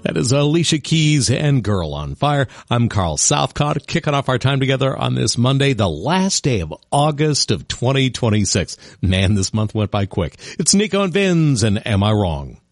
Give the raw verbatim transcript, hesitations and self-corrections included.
That is Alicia Keys and Girl on Fire. I'm Carl Southcott, kicking off our time together on this Monday, the last day of August of twenty twenty-six. Man, this month went by quick. It's Nico and Vinz, and Am I Wrong?